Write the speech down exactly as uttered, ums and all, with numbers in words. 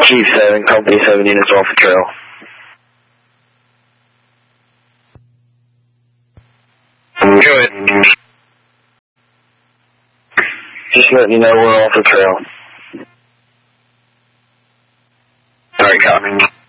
Chief seven, Company seven units off the trail. Go ahead. Just letting you know we're off the trail. Alright, copy.